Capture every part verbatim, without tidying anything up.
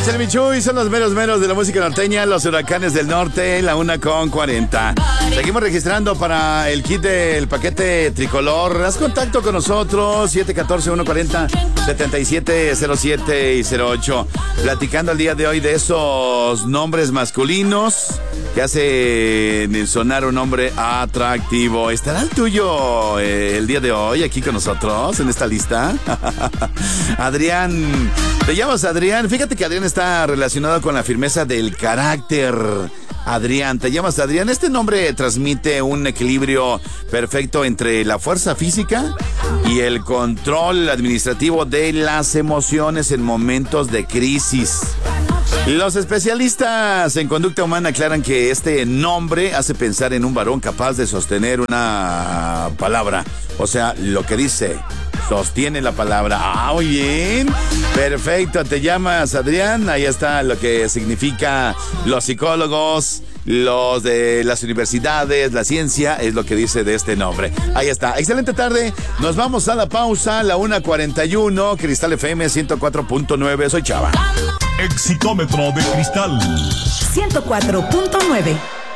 Échale mi Chuy, son los meros meros de la música norteña, los huracanes del norte, la una con cuarenta. Seguimos registrando para el kit del paquete tricolor. Haz contacto con nosotros, siete uno cuatro, uno cuatro cero, siete siete cero siete y cero ocho. Platicando el día de hoy de esos nombres masculinos que hacen sonar un nombre atractivo. ¿Estará el tuyo eh, el día de hoy aquí con nosotros en esta lista? Adrián, te llamas Adrián. Fíjate que Adrián está relacionado con la firmeza del carácter. Adrián, te llamas Adrián. Este nombre transmite un equilibrio perfecto entre la fuerza física y el control administrativo de las emociones en momentos de crisis. Los especialistas en conducta humana aclaran que este nombre hace pensar en un varón capaz de sostener una palabra. O sea, lo que dice, sostiene la palabra. Ah, muy bien. Perfecto, te llamas Adrián. Ahí está lo que significa los psicólogos, los de las universidades, la ciencia, es lo que dice de este nombre. Ahí está. Excelente tarde. Nos vamos a la pausa, la una cuarenta y uno, Cristal F M ciento cuatro punto nueve. Soy Chava. Exitómetro de Cristal ciento cuatro punto nueve.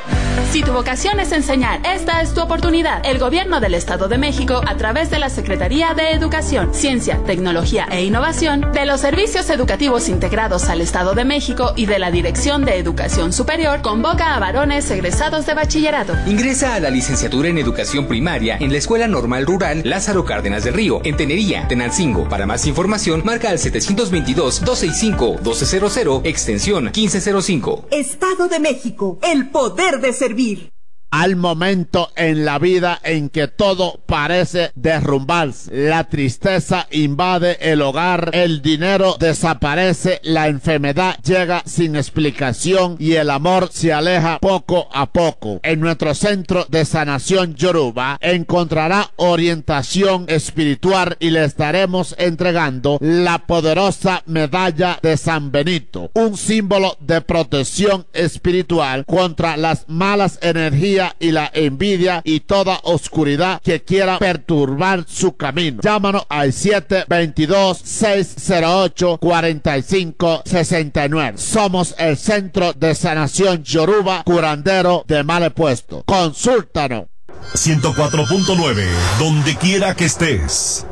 Si tu vocación es enseñar, esta es tu oportunidad. El Gobierno del Estado de México, a través de la Secretaría de Educación, Ciencia, Tecnología e Innovación, de los Servicios Educativos Integrados al Estado de México y de la Dirección de Educación Superior, convoca a varones egresados de bachillerato. Ingresa a la licenciatura en Educación Primaria en la Escuela Normal Rural Lázaro Cárdenas del Río, en Tenería, Tenancingo. Para más información, marca al setecientos veintidós, doscientos sesenta y cinco, doce cero cero, extensión quince cero cinco. Estado de México, el poder de servir. Al momento en la vida en que todo parece derrumbarse, la tristeza invade el hogar, el dinero desaparece, la enfermedad llega sin explicación y el amor se aleja poco a poco. En nuestro centro de sanación Yoruba encontrará orientación espiritual y le estaremos entregando la poderosa medalla de San Benito, un símbolo de protección espiritual contra las malas energías y la envidia y toda oscuridad que quiera perturbar su camino. Llámanos al siete veintidós, seis cero ocho, cuarenta y cinco sesenta y nueve. Somos el Centro de Sanación Yoruba, curandero de mal puesto. Consúltanos. ciento cuatro punto nueve, donde quiera que estés.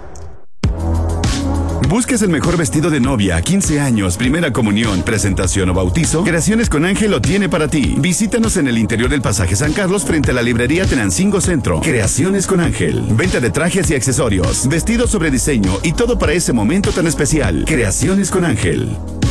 ¿Buscas el mejor vestido de novia, quince años, primera comunión, presentación o bautizo? Creaciones con Ángel lo tiene para ti. Visítanos en el interior del Pasaje San Carlos frente a la librería Tenancingo Centro. Creaciones con Ángel. Venta de trajes y accesorios, vestidos sobre diseño y todo para ese momento tan especial. Creaciones con Ángel.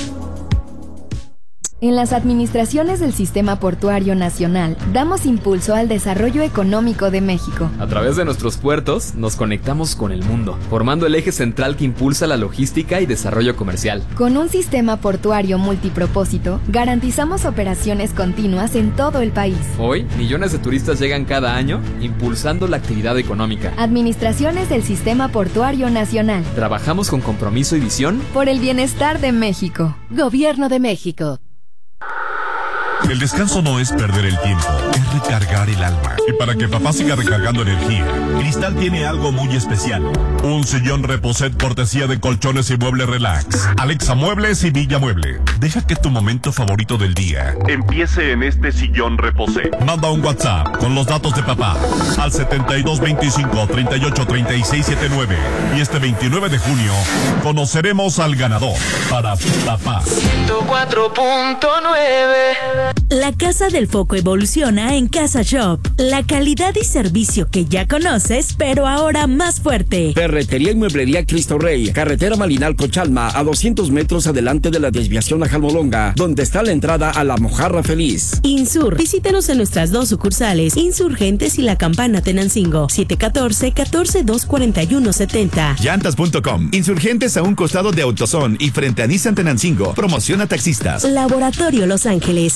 En las administraciones del Sistema Portuario Nacional, damos impulso al desarrollo económico de México. A través de nuestros puertos, nos conectamos con el mundo, formando el eje central que impulsa la logística y desarrollo comercial. Con un sistema portuario multipropósito, garantizamos operaciones continuas en todo el país. Hoy, millones de turistas llegan cada año, impulsando la actividad económica. Administraciones del Sistema Portuario Nacional. Trabajamos con compromiso y visión por el bienestar de México. Gobierno de México. El descanso no es perder el tiempo, es recargar el alma. Y para que papá siga recargando energía, Cristal tiene algo muy especial. Un sillón Reposet cortesía de Colchones y Muebles Relax, Alexa Muebles y Villa Mueble. Deja que tu momento favorito del día empiece en este sillón Reposet. Manda un WhatsApp con los datos de papá al setenta y dos veinticinco, treinta y ocho, treinta y seis setenta y nueve. Y este veintinueve de junio conoceremos al ganador para papá. ciento cuatro punto nueve. La Casa del Foco evoluciona en Casa Shop. La calidad y servicio que ya conoces, pero ahora más fuerte. Ferretería y mueblería Cristo Rey. Carretera Malinalco-Chalma, a doscientos metros adelante de la desviación a Jalmolonga, donde está la entrada a La Mojarra Feliz. Insur. Visítanos en nuestras dos sucursales, Insurgentes y La Campana Tenancingo. siete uno cuatro, uno cuatro dos, cuatro uno siete cero. Llantas punto com. Insurgentes a un costado de AutoZone y frente a Nissan Tenancingo. Promociona taxistas. Laboratorio Los Ángeles. Y tu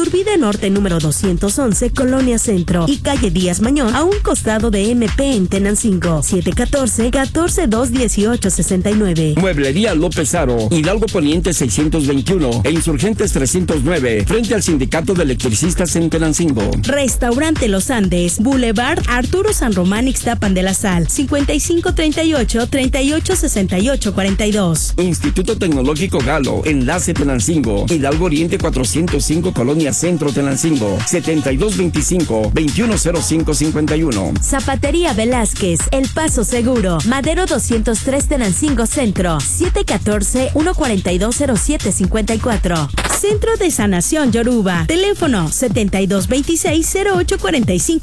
Iturbide Norte número doscientos once, Colonia Centro, y calle Díaz Mañón, a un costado de M P en Tenancingo. siete uno cuatro, uno cuatro dos, uno ocho seis nueve. Mueblería López Aro, Hidalgo Poniente seiscientos veintiuno e Insurgentes trescientos nueve, frente al Sindicato de Electricistas en Tenancingo. Restaurante Los Andes, Boulevard Arturo San Román, Ixtapan de la Sal, cincuenta y cinco treinta y ocho, treinta y ocho sesenta y ocho cuarenta y dos. Instituto Tecnológico Galo, Enlace Tenancingo, Hidalgo Oriente cuatrocientos cinco, Colonia Centro Tenancingo, setenta y dos veinticinco, veintiuno cero cinco cincuenta y uno. Zapatería Velázquez, El Paso Seguro, Madero doscientos tres Tenancingo Centro, siete uno cuatro, uno cuatro dos, cero siete cinco cuatro. Centro de Sanación Yoruba, teléfono setenta y dos veintiséis, cero ocho cuarenta y cinco